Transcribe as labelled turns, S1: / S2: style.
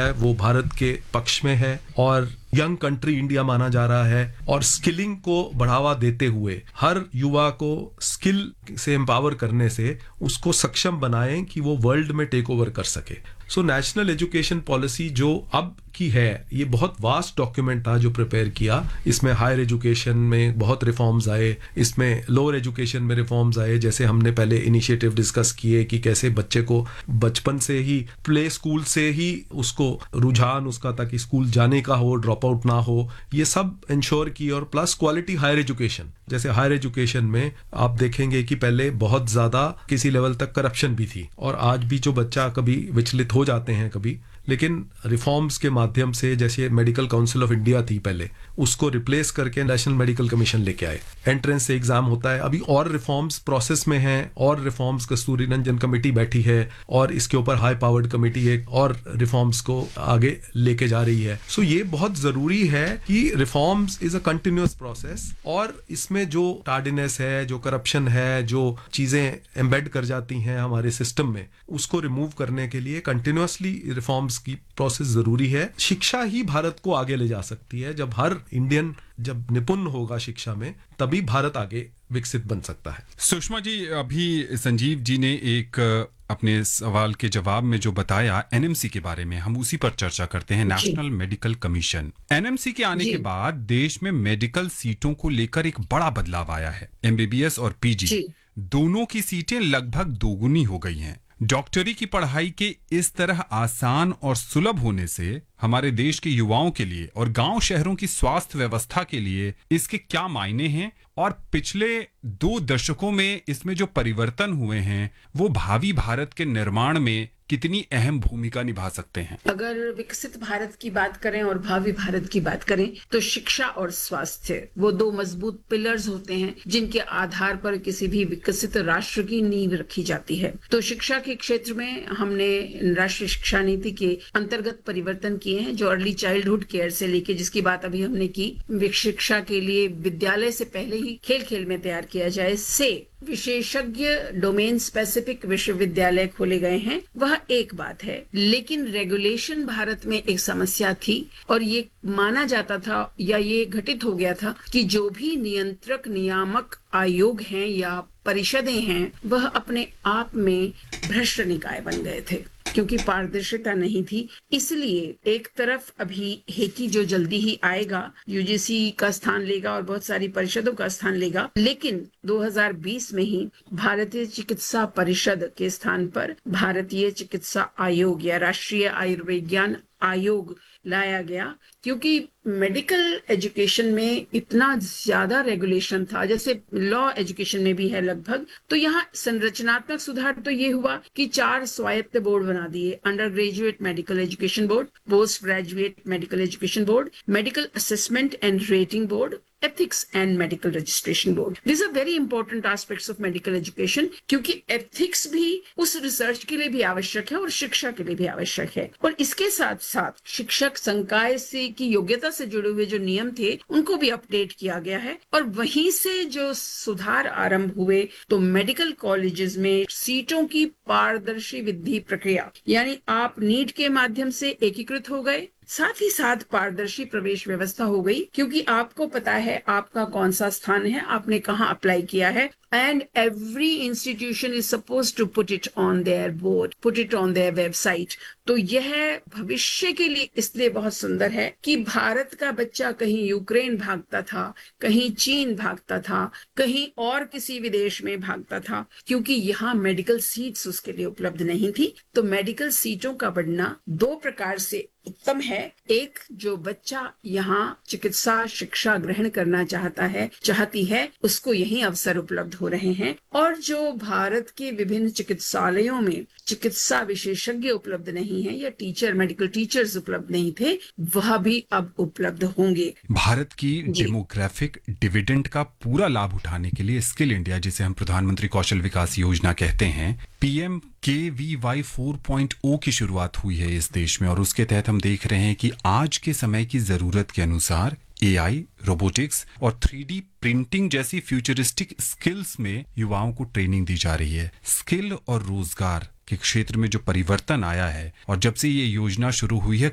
S1: है वो भारत के पक्ष में है और यंग कंट्री इंडिया माना जा रहा है और स्किलिंग को बढ़ावा देते हुए हर युवा को स्किल से एम्पावर करने से उसको सक्षम बनाएं कि वो वर्ल्ड में टेक ओवर कर सके। सो नेशनल एजुकेशन पॉलिसी जो अब की है ये बहुत वास्ट डॉक्यूमेंट था जो प्रिपेयर किया। इसमें हायर एजुकेशन में बहुत रिफॉर्म्स आए, इसमें लोअर एजुकेशन में रिफॉर्म्स आए, जैसे हमने पहले इनिशिएटिव डिस्कस किए कि कैसे बच्चे को बचपन से ही प्ले स्कूल से ही उसको रुझान उसका ताकि स्कूल जाने का हो, ड्रॉप आउट ना हो, ये सब इंश्योर की। और प्लस क्वालिटी हायर एजुकेशन, जैसे हायर एजुकेशन में आप देखेंगे कि पहले बहुत ज्यादा किसी लेवल तक करप्शन भी थी और आज भी जो बच्चा कभी विचलित हो जाते हैं कभी, लेकिन रिफॉर्म्स के माध्यम से जैसे मेडिकल काउंसिल ऑफ इंडिया थी पहले, उसको रिप्लेस करके नेशनल मेडिकल कमीशन लेके आए। एंट्रेंस से एग्जाम होता है, अभी और रिफॉर्म्स प्रोसेस में हैं और रिफॉर्म्स कस्तूरी रंजन कमेटी बैठी है और इसके ऊपर हाई पावर्ड कमेटी एक और रिफॉर्म्स को आगे लेके जा रही है। सो ये बहुत जरूरी है कि reforms is a continuous process और इसमें जो टार्डीनेस है, जो करप्शन है, जो चीजें एम्बेड कर जाती हैं हमारे सिस्टम में, उसको रिमूव करने के लिए कंटिन्यूअसली रिफॉर्म्स की प्रोसेस जरूरी है। शिक्षा ही भारत को आगे ले जा सकती है। जब हर इंडियन जब निपुण होगा शिक्षा में, तभी भारत आगे विकसित बन सकता है।
S2: सुषमा जी, अभी संजीव जी ने एक अपने सवाल के जवाब में जो बताया एनएमसी के बारे में, हम उसी पर चर्चा करते हैं। नेशनल मेडिकल कमीशन, एनएमसी के आने के बाद देश में मेडिकल सीटों को लेकर एक बड़ा बदलाव आया है। एमबीबीएस और पीजी दोनों की सीटें लगभग दोगुनी हो गई हैं। डॉक्टरी की पढ़ाई के इस तरह आसान और सुलभ होने से हमारे देश के युवाओं के लिए और गांव शहरों की स्वास्थ्य व्यवस्था के लिए इसके क्या मायने हैं और पिछले 2 दशकों में इसमें जो परिवर्तन हुए हैं वो भावी भारत के निर्माण में कितनी अहम भूमिका निभा सकते हैं?
S3: अगर विकसित भारत की बात करें और भावी भारत की बात करें तो शिक्षा और स्वास्थ्य वो 2 मजबूत पिलर्स होते हैं जिनके आधार पर किसी भी विकसित राष्ट्र की नींव रखी जाती है। तो शिक्षा के क्षेत्र में हमने राष्ट्रीय शिक्षा नीति के अंतर्गत परिवर्तन किए हैं, जो अर्ली चाइल्डहुड केयर से लेके, जिसकी बात अभी हमने की, शिक्षा के लिए विद्यालय से पहले ही खेल खेल में तैयार किया जाए, से विशेषज्ञ डोमेन स्पेसिफिक विश्वविद्यालय खोले गए हैं, वह एक बात है। लेकिन रेगुलेशन भारत में एक समस्या थी और ये माना जाता था या ये घटित हो गया था कि जो भी नियंत्रक नियामक आयोग हैं या परिषदें हैं वह अपने आप में भ्रष्ट निकाय बन गए थे क्योंकि पारदर्शिता नहीं थी। इसलिए एक तरफ अभी हेकी जो जल्दी ही आएगा यूजीसी का स्थान लेगा और बहुत सारी परिषदों का स्थान लेगा, लेकिन 2020 में ही भारतीय चिकित्सा परिषद के स्थान पर भारतीय चिकित्सा आयोग या राष्ट्रीय आयुर्विज्ञान आयोग लाया गया, क्योंकि मेडिकल एजुकेशन में इतना ज्यादा रेगुलेशन था, जैसे लॉ एजुकेशन में भी है लगभग। तो यहाँ संरचनात्मक सुधार तो ये हुआ कि 4 स्वायत्त बोर्ड बना दिए, under graduate medical education board, post graduate medical education board, medical assessment and rating board, ethics and medical registration board. These are very important aspects of medical education, क्योंकि ethics भी उस रिसर्च के लिए भी आवश्यक है और शिक्षा के लिए भी आवश्यक है। और इसके साथ साथ शिक्षक संकाय से की योग्यता से जुड़े हुए जो नियम थे उनको भी अपडेट किया गया है और वहीं से जो सुधार आरंभ हुए तो मेडिकल कॉलेजेस में सीटों की पारदर्शी विधि प्रक्रिया, यानी आप नीट के माध्यम से एकीकृत हो गए, साथ ही साथ पारदर्शी प्रवेश व्यवस्था हो गई, क्योंकि आपको पता है आपका कौन सा स्थान है, आपने कहाँ अप्लाई किया है, and every institution is supposed to put it on their board, put it on their website. तो यह भविष्य के लिए इसलिए बहुत सुंदर है कि भारत का बच्चा कहीं यूक्रेन भागता था, कहीं चीन भागता था, कहीं और किसी विदेश में भागता था, क्योंकि यहाँ मेडिकल सीट्स उसके लिए उपलब्ध नहीं थी। तो मेडिकल सीटों का बढ़ना 2 प्रकार से उत्तम है। एक, जो बच्चा यहाँ चिकित्सा शिक्षा ग्रहण करना चाहती है उसको यही अवसर उपलब्ध हो रहे हैं, और जो भारत के विभिन्न चिकित्सालयों में चिकित्सा विशेषज्ञ उपलब्ध नहीं है या मेडिकल टीचर्स उपलब्ध नहीं थे, वह भी अब उपलब्ध होंगे।
S2: भारत की डेमोग्राफिक डिविडेंड का पूरा लाभ उठाने के लिए स्किल इंडिया, जिसे हम प्रधानमंत्री कौशल विकास योजना कहते हैं, PMKVY 4.0 की शुरुआत हुई है इस देश में, और उसके तहत हम देख रहे हैं कि आज के समय की जरूरत के अनुसार AI, रोबोटिक्स और 3D प्रिंटिंग जैसी फ्यूचरिस्टिक स्किल्स में युवाओं को ट्रेनिंग दी जा रही है। स्किल और रोजगार के क्षेत्र में जो परिवर्तन आया है और जब से ये योजना शुरू हुई है